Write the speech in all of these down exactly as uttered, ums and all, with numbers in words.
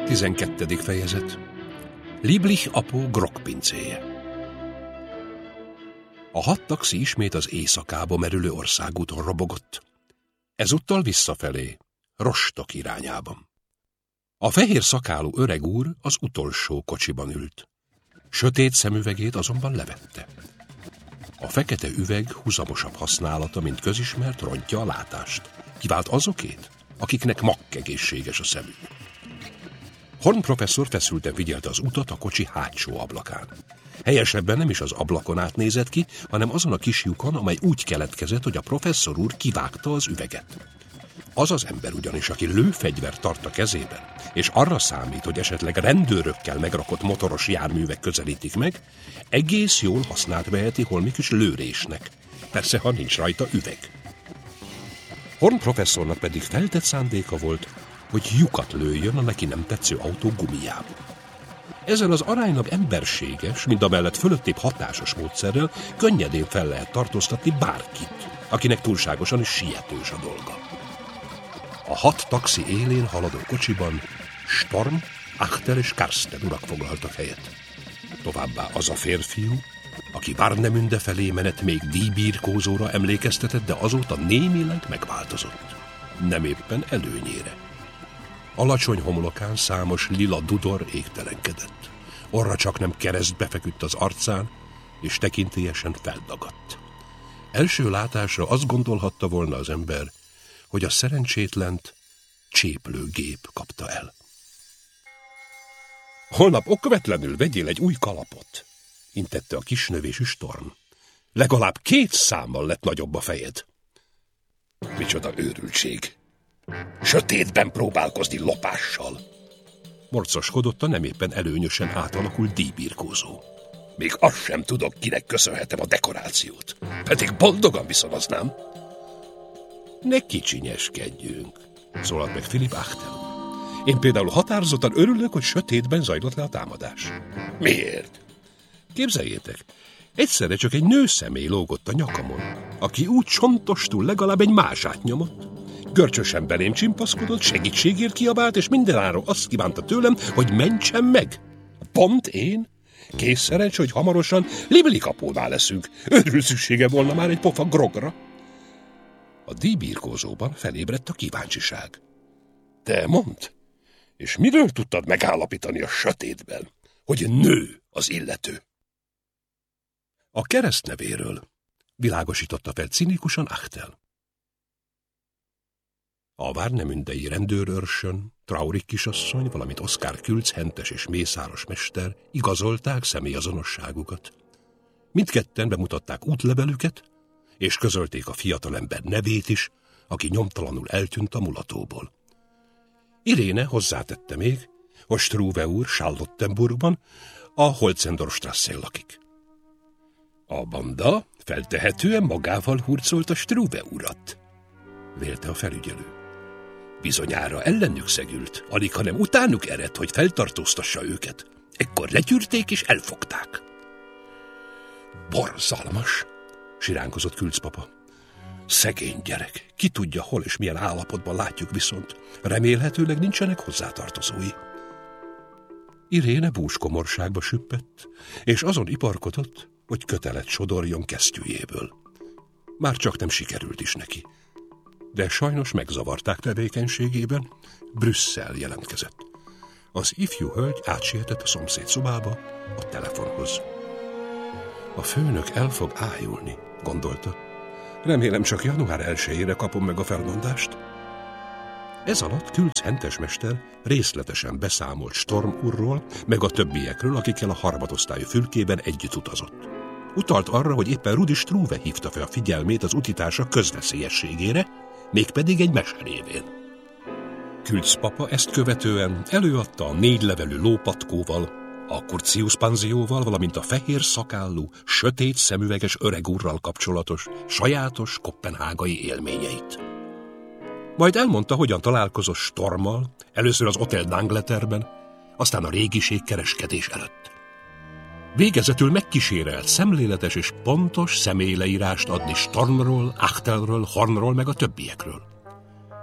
Tizenkettedik fejezet. Lieblich Apo grogpincéje. A hat taxi ismét az éjszakába merülő országúton robogott. Ezúttal visszafelé, Rostock irányában. A fehér szakálú öreg úr az utolsó kocsiban ült. Sötét szemüvegét azonban levette. A fekete üveg húzamosabb használata, mint közismert, rontja a látást. Kivált azokét, akiknek makkegészséges a szemük. Horn professzor feszülten figyelte az utat a kocsi hátsó ablakán. Helyesebben nem is az ablakon át nézett ki, hanem azon a kis lyukon, amely úgy keletkezett, hogy a professzor úr kivágta az üveget. Az az ember ugyanis, aki lőfegyvert tart a kezében, és arra számít, hogy esetleg rendőrökkel megrakott motoros járművek közelítik meg, egész jól használt veheti holmi kis lőrésnek. Persze, ha nincs rajta üveg. Horn professzornak pedig feltett szándéka volt, hogy lyukat lőjön a neki nem tetsző autó gumijába. Ezzel az aránylag emberséges, mindamellett fölöttébb hatásos módszerrel könnyedén fel lehet tartóztatni bárkit, akinek túlságosan is sietős a dolga. A hat taxi élén haladó kocsiban Storm, Achter és Karsten urak foglaltak helyet. Továbbá az a férfiú, aki Warnemünde felé menet még díjbírkózóra emlékeztetett, de azóta némileg megváltozott. Nem éppen előnyére. Alacsony homlokán számos lila dudor égtelenkedett. Orra csak nem keresztbe feküdt az arcán, és tekintélyesen feldagadt. Első látásra azt gondolhatta volna az ember, hogy a szerencsétlent cséplőgép kapta el. Holnap okvetlenül vegyél egy új kalapot, intette a kisnövésű Storm. Legalább két számmal lett nagyobb a fejed. Micsoda őrültség! Sötétben próbálkozni lopással. Morcoskodott a nem éppen előnyösen átalakult díjbirkózó. Még azt sem tudok, kinek köszönhetem a dekorációt. Pedig boldogan viszonoznám. Ne kicsinyeskedjünk, szólalt meg Philipp Achter. Én például határozottan örülök, hogy sötétben zajlott le a támadás. Miért? Képzeljétek, egyszerre csak egy nőszemély lógott a nyakamon, aki úgy csontostul legalább egy mását nyomott. Görcsösen belém csimpaszkodott, segítségért kiabált, és mindenáron azt kívánta tőlem, hogy mentsem meg. Pont én? Kész szerencs, hogy hamarosan Lieblich Apónál leszünk. Őrül szüksége volna már egy pofa grogra. A díjbirkózóban felébredt a kíváncsiság. Te mondd, és miről tudtad megállapítani a sötétben, hogy nő az illető? A keresztnevéről, világosította fel cinikusan Achter. A Warnemündei rendőrőrsön, Traurig kisasszony, valamint Oskar Külc hentes és mészáros mester igazolták személyazonosságukat. Mindketten bemutatták útlevelüket, és közölték a fiatalember nevét is, aki nyomtalanul eltűnt a mulatóból. Iréne hozzátette még, hogy Struve úr Charlottenburgban, a Holzendorfstrasszén lakik. A banda feltehetően magával hurcolta Struve urat, vélte a felügyelő. Bizonyára ellenük szegült, alig hanem utánuk eredt, hogy feltartóztassa őket. Ekkor legyűrték és elfogták. Borzalmas, siránkozott Külc papa. Szegény gyerek, ki tudja, hol és milyen állapotban látjuk viszont. Remélhetőleg nincsenek hozzátartozói. Iréne búskomorságba süppett, és azon iparkodott, hogy kötelet sodorjon kesztyűjéből. Már csak nem sikerült is neki. De sajnos megzavarták tevékenységében, Brüsszel jelentkezett. Az ifjú hölgy átsietett a szomszéd szobába, a telefonhoz. A főnök el fog ájulni, gondolta. Remélem csak január elsejére kapom meg a felmondást. Ez alatt Külc hentesmester részletesen beszámolt Storm úrról, meg a többiekről, akikkel a harmadosztályú fülkében együtt utazott. Utalt arra, hogy éppen Rudi Struve hívta fel a figyelmét az utitársa közveszélyességére, mégpedig egy mese révén. Külc papa ezt követően előadta a négy levelű lópatkóval, a Curtius panzióval, valamint a fehér szakállú, sötét szemüveges öreg úrral kapcsolatos, sajátos koppenhágai élményeit. Majd elmondta, hogyan találkozott Stormmal, először az Hotel d'Angleterreben, aztán a régiség kereskedés előtt. Végezetül megkísérelt szemléletes és pontos személyleírást adni Stormról, Achterről, Hornról meg a többiekről.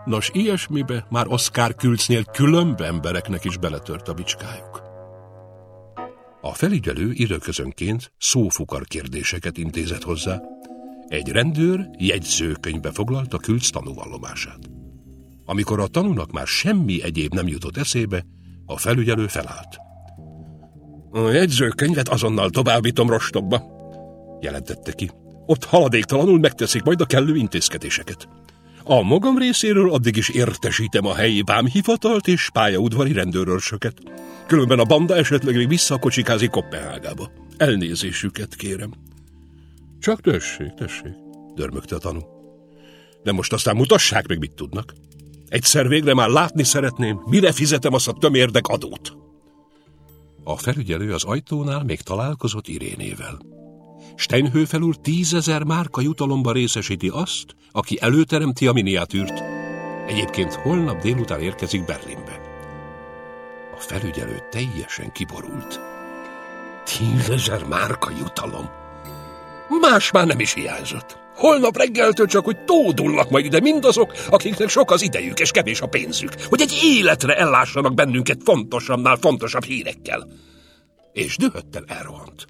Nos, ilyesmibe már Oscar Külcnél különb embereknek is beletört a bicskájuk. A felügyelő időközönként szófukar kérdéseket intézett hozzá. Egy rendőr jegyzőkönyvbe foglalta Külc tanúvallomását. Amikor a tanúnak már semmi egyéb nem jutott eszébe, a felügyelő felállt. A jegyzőkönyvet azonnal továbbítom Rostokba, jelentette ki. Ott haladéktalanul megteszik majd a kellő intézkedéseket. A magam részéről addig is értesítem a helyi vámhivatalt és pályaudvari rendőrőrsöket. Különben a banda esetleg még visszakocsikázik Koppenhágába. Elnézésüket kérem. Csak tessék, tessék, dörmögte a tanú. De most aztán mutassák meg, mit tudnak. Egyszer végre már látni szeretném, mire fizetem azt a tömérdek adót. A felügyelő az ajtónál még találkozott Irénével. Steinhöfel úr tízezer márka jutalomba részesíti azt, aki előteremti a miniatűrt. Egyébként holnap délután érkezik Berlinbe. A felügyelő teljesen kiborult. Tízezer márka jutalom? Más már nem is hiányzott. Holnap reggeltől csak, hogy tódullak majd ide mindazok, akiknek sok az idejük és kevés a pénzük, hogy egy életre ellássanak bennünket fontosabbnál fontosabb hírekkel. És dühötten elrohant.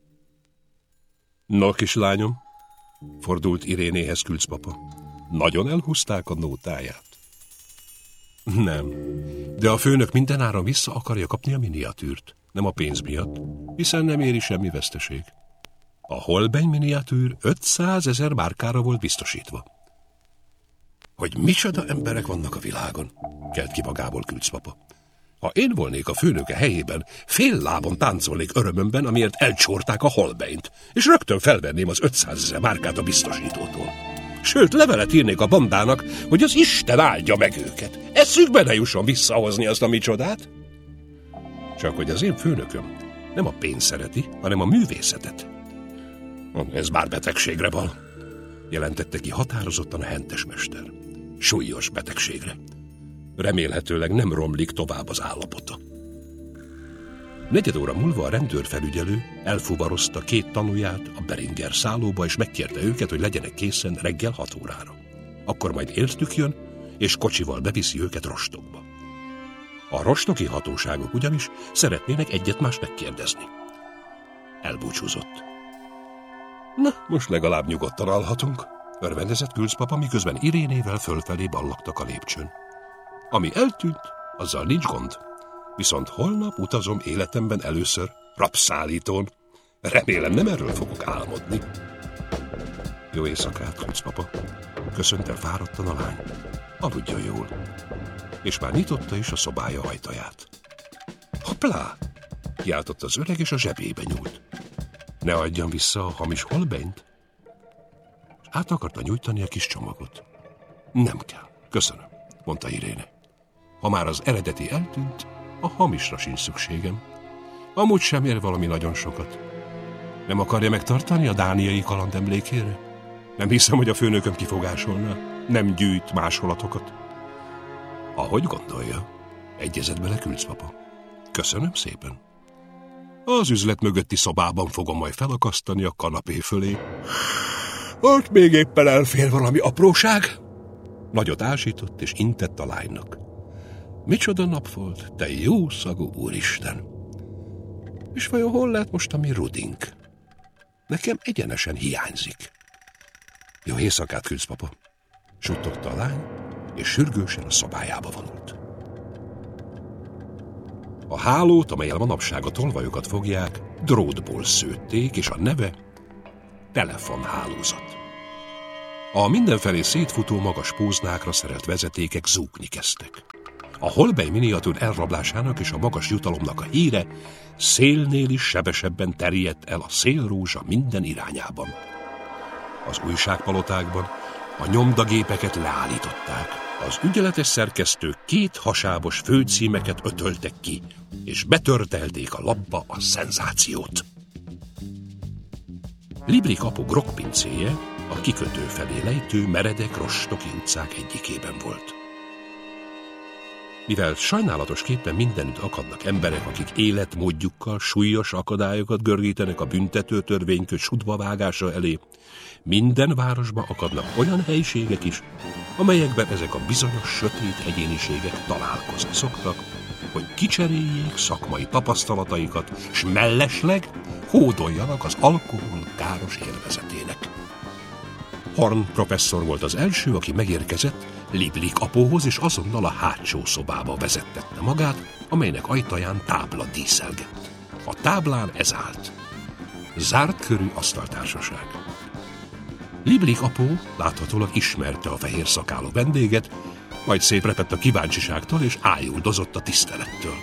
No, kislányom, fordult Irénéhez Külc papa. Nagyon elhúzták a nótáját. Nem, de a főnök mindenáron vissza akarja kapni a miniatűrt, nem a pénz miatt, hiszen nem éri semmi veszteség. A Holbein miniatűr ötszázezer márkára volt biztosítva. Hogy micsoda emberek vannak a világon, kelt ki magából Külc papa. Ha én volnék a főnöke helyében, fél lábon táncolnék örömömben, amiért elcsorták a Holbeint, és rögtön felvenném az ötszázezer márkát a biztosítótól. Sőt, levelet írnék a bandának, hogy az Isten áldja meg őket. Eszükbe ne jusson visszahozni azt a micsodát. Csak hogy az én főnököm nem a pénzt szereti, hanem a művészetet. Ez már betegségre val, jelentette ki határozottan a hentesmester. Súlyos betegségre. Remélhetőleg nem romlik tovább az állapota. Negyed óra múlva a rendőrfelügyelő elfuvarozta két tanúját a Beringer szállóba, és megkérte őket, hogy legyenek készen reggel hat órára. Akkor majd értük jön, és kocsival beviszi őket Rostokba. A rostoki hatóságok ugyanis szeretnének egyet-mást megkérdezni. Elbúcsúzott. Na, most legalább nyugodtan alhatunk, örvendezett Külc papa, miközben Irénével fölfelé ballagtak a lépcsőn. Ami eltűnt, azzal nincs gond. Viszont holnap utazom életemben először rabszállítón. Remélem nem erről fogok álmodni. Jó éjszakát, Külc papa, köszönt fáradtan a lány. Aludjon jól. És már nyitotta is a szobája ajtaját. Hoppá! Kiáltott az öreg, és a zsebébe nyúlt. Ne adjam vissza a hamis Holbeint. Át akarta nyújtani a kis csomagot. Nem kell, köszönöm, mondta Iréne. Ha már az eredeti eltűnt, a hamisra sincs szükségem. Amúgy sem ér valami nagyon sokat. Nem akarja megtartani a dániai kaland emlékére? Nem hiszem, hogy a főnököm kifogásolná. Nem gyűjt másolatokat. Ahogy gondolja, egyezett bele Külc papa. Köszönöm szépen. Az üzlet mögötti szobában fogom majd felakasztani a kanapé fölé. Ott még éppen elfér valami apróság. Nagyot ásított, és intett a lánynak. Micsoda nap volt, te jó szagú úristen! És vajon hol lehet most a mi Rudink? Nekem egyenesen hiányzik. Jó éjszakát, Külc papa! Suttogta a lány, és sürgősen a szobájába vonult. A hálót, amellyel manapság a tolvajokat fogják, drótból szőtték, és a neve telefonhálózat. A mindenfelé szétfutó magas póznákra szerelt vezetékek zúgni kezdtek. A Holbein miniatűr elrablásának és a magas jutalomnak a híre szélnél is sebesebben terjedt el a szélrózsa minden irányában. Az újságpalotákban a nyomdagépeket leállították. Az ügyeletes szerkesztők két hasábos főcímeket ötöltek ki, és betörtelték a lapba a szenzációt. Libri kapu grogpincéje a kikötő felé lejtő meredek rostoki utcák egyikében volt. Mivel sajnálatosképpen mindenütt akadnak emberek, akik életmódjukkal súlyos akadályokat gördítenek a büntető törvénykönyv sutba vágása elé, minden városban akadnak olyan helyiségek is, amelyekben ezek a bizonyos sötét egyéniségek találkozni szoktak, hogy kicseréljék szakmai tapasztalataikat, s mellesleg hódoljanak az alkohol káros élvezetének. Horn professzor volt az első, aki megérkezett Liblik apóhoz, és azonnal a hátsó szobába vezettette magát, amelynek ajtaján tábla díszelgett. A táblán ez állt: zárt körű asztaltársaság. Liblik apó láthatólag ismerte a fehér szakálú vendéget, majd szétrepett a kíváncsiságtól, és ájuldozott a tisztelettől.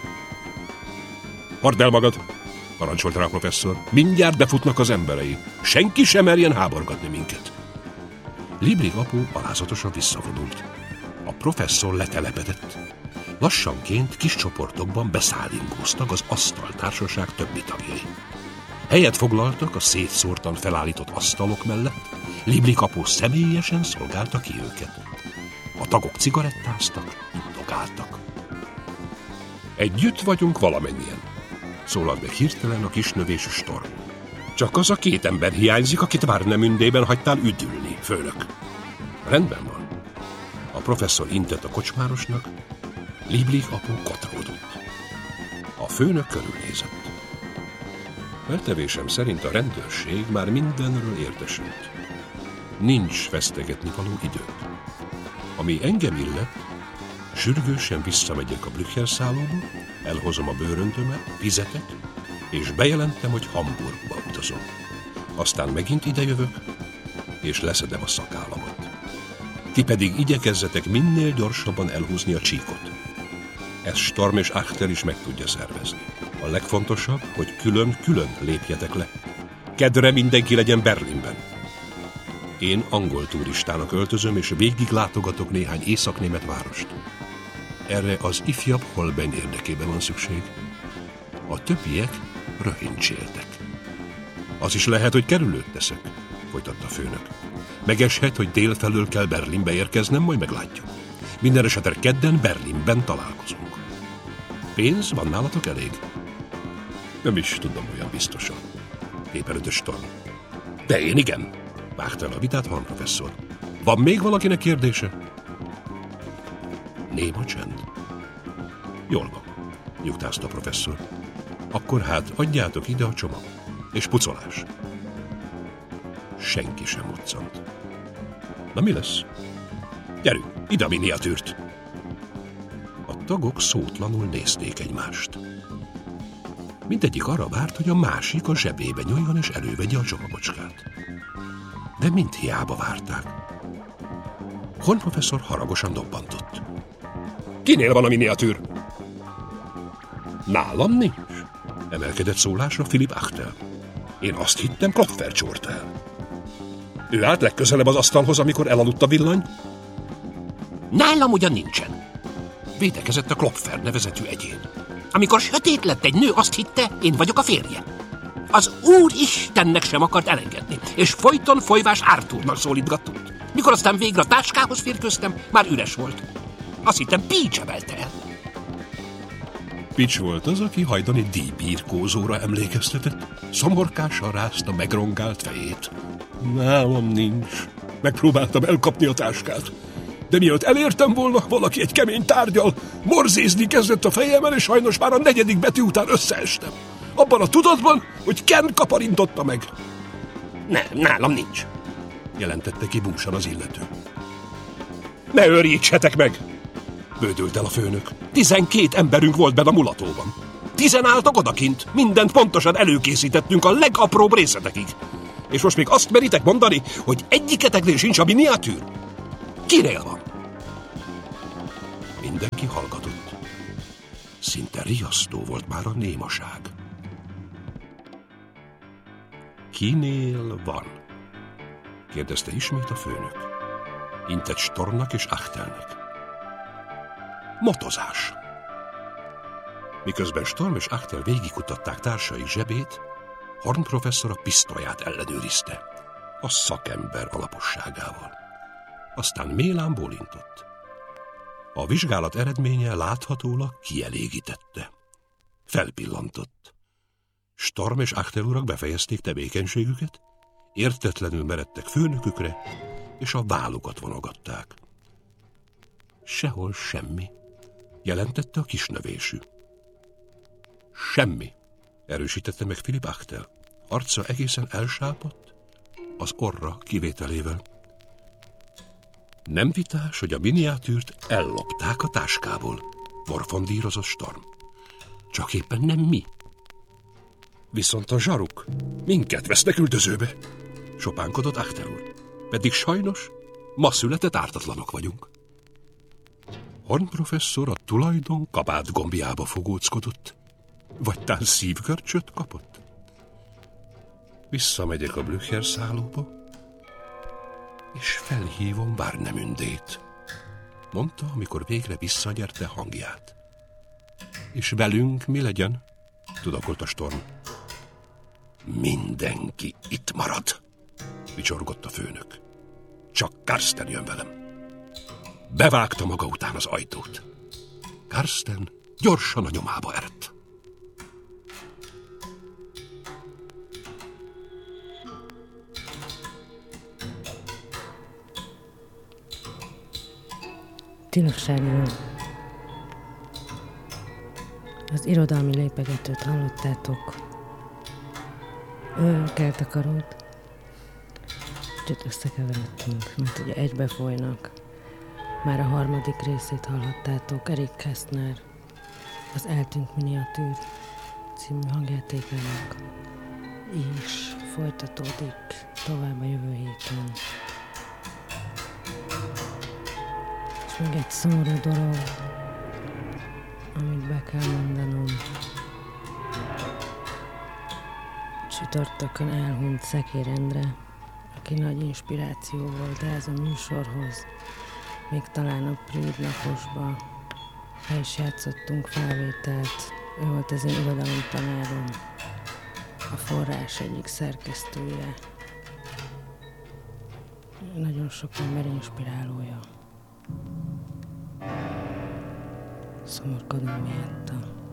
Hardd el magad, parancsolt rá a professzor, mindjárt befutnak az emberei. Senki sem merjen háborgatni minket. Liblik apó alázatosan visszavonult. A professzor letelepedett. Lassanként kis csoportokban beszállingóztak az asztaltársaság többi tagjai. Helyet foglaltak a szétszórtan felállított asztalok mellett, Liblik apó személyesen szolgálta ki őket. A tagok cigarettáztak, indogáltak. Együtt vagyunk valamennyien, szólalt meg hirtelen a kisnövésű Storm. Csak az a két ember hiányzik, akit már nem ündében hagytál üdülni, főnök. Rendben van. A professzor intett a kocsmárosnak, Liblik apó kotródott. A főnök körülnézett. Feltevésem szerint a rendőrség már mindenről értesült. Nincs vesztegetni való időt. Ami engem illet, sürgősen visszamegyek a Blücher szállóba, elhozom a bőröntömet, fizetek, és bejelentem, hogy Hamburgba utazom. Aztán megint idejövök, és leszedem a szakállamat. Ti pedig igyekezzetek minél gyorsabban elhúzni a csíkot. Ezt Storm és Achter is meg tudja szervezni. A legfontosabb, hogy külön-külön lépjetek le. Kedre mindenki legyen Berlinben. Én angol turistának öltözöm, és végig látogatok néhány északnémet várost. Erre az ifjabb Holbein érdekében van szükség. A többiek röhincséltek. Az is lehet, hogy kerülőt teszek, folytatta a főnök. Megeshet, hogy délfelől kell Berlinbe érkeznem, majd meglátjuk. Minden esetre kedden Berlinben találkozunk. Pénz van nálatok elég? Nem is tudom olyan biztosan. Éperődös Storm. De én igen, vágta el a vitát Horn professzor. Van még valakinek kérdése? Néma csend. Jól van, nyugtázta a professzor. Akkor hát adjátok ide a csomag. És pucolás. Senki sem moccant. Na mi lesz? Gyerünk, ide a miniatűrt! A tagok szótlanul nézték egymást. Mindegyik arra várt, hogy a másik a zsebébe nyúljon és elővegye a csomagocskát. De mind hiába várták. Horn professzor haragosan dobbantott. Kinél van a miniatűr? Nálam nincs, emelkedett szólásra Philipp Achter. Én azt hittem, Klopfer csorta el. Ő állt legközelebb az asztalhoz, amikor elaludt a villany? Nálam ugyan nincsen, védekezett a Klopfer nevezetű egyén. Amikor sötét lett egy nő, azt hitte, én vagyok a férje. Az Úr Istennek sem akart elengedni, és folyton folyvás Arthurnak szólítgatott. Mikor aztán végre a táskához férkőztem, már üres volt. Azt hittem, Peach emelte el. Peach volt az, aki hajdani díjbírkózóra emlékeztetett. Szomorkással rázta megrongált fejét. Nálam nincs. Megpróbáltam elkapni a táskát. De mielőtt elértem volna, valaki egy kemény tárgyal morzézni kezdett a fejemmel, és sajnos már a negyedik betű után összeestem. Abban a tudatban, hogy Ken kaparintotta meg. Nem, nálam nincs, jelentette ki búsan az illető. Ne őrjítsetek meg, bődült el a főnök. Tizenkét emberünk volt benne a mulatóban. Tizen álltak odakint, mindent pontosan előkészítettünk a legapróbb részletekig. És most még azt meritek mondani, hogy egyiketeknél sincs a miniatűr? Kinél van? Mindenki hallgatott. Szinte riasztó volt már a némaság. Kinél van? Kérdezte ismét a főnök. Intett Stormnak és Achternek. Motozás. Miközben Storm és Achter végigkutatták társai zsebét, Horn professzor a pisztolyát ellenőrizte, a szakember alaposságával. Aztán mélán bólintott. A vizsgálat eredménye láthatólag kielégítette. Felpillantott. Storm és Achtel urak befejezték tevékenységüket, értetlenül meredtek főnökükre, és a vállukat vonogatták. Sehol semmi, jelentette a kisnövésű. Semmi, erősítette meg Philipp Achtel. Arca egészen elsápadt, az orra kivételével. Nem vitás, hogy a miniatűrt ellopták a táskából, morfondírozott Storm. Csak éppen nem mi. Viszont a zsaruk minket vesznek üldözőbe, sopánkodott Achtel úr. Pedig sajnos ma született ártatlanok vagyunk. Horn professzor a tulajdon kabát gombjába fogóckodott, vagy tán szívgörcsöt kapott. Visszamegyek a Blücher szállóba, és felhívom Warnemündét, mondta, amikor végre visszanyerte hangját. És velünk mi legyen? Tudakolt a Storm. Mindenki itt marad, vicsorgott a főnök. Csak Karsten jön velem. Bevágta maga után az ajtót. Karsten gyorsan a nyomába eredt. Tilos-ságról. Az irodalmi lépegetőt hallottátok. Ő kelt a karót. Kicsit összekeveredtünk, mert ugye egybe folynak. Már a harmadik részét hallhattátok Erik Kästner, az Eltűnt miniatűr című hangjátékának. És folytatódik tovább a jövő héten. És még egy szomorú dolog, amit be kell mondanom. Csütörtökön elhunyt Szekér Endre, aki nagy inspiráció volt ez a műsorhoz. Még talán a Prüd naposba el is játszottunk felvételt. Ő volt az én irodalomtanárom, a Forrás egyik szerkesztője. Nagyon sok ember inspirálója. Szomorkodom miatta.